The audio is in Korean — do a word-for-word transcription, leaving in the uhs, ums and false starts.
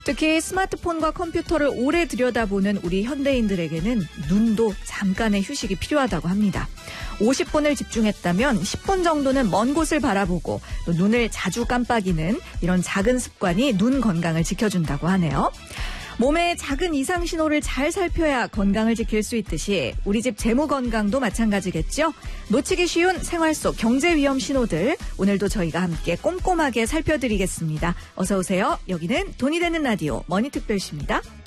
특히 스마트폰과 컴퓨터를 오래 들여다보는 우리 현대인들에게는 눈도 잠깐의 휴식이 필요하다고 합니다. 오십 분을 집중했다면 십 분 정도는 먼 곳을 바라보고 또 눈을 자주 깜빡이는 이런 작은 습관이 눈 건강을 지켜준다고 하네요. 몸의 작은 이상 신호를 잘 살펴야 건강을 지킬 수 있듯이 우리 집 재무 건강도 마찬가지겠죠. 놓치기 쉬운 생활 속 경제 위험 신호들 오늘도 저희가 함께 꼼꼼하게 살펴드리겠습니다. 어서 오세요. 여기는 돈이 되는 라디오 머니특별시입니다.